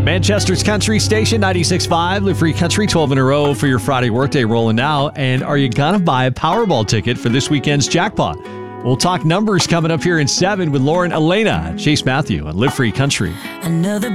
Manchester's Country Station, 96.5, Live Free Country, 12 in a row for your Friday workday rolling now. And are you going to buy a Powerball ticket for this weekend's jackpot? We'll talk numbers coming up here in 7 with Lauren Elena, Chase Matthew, and Live Free Country. Another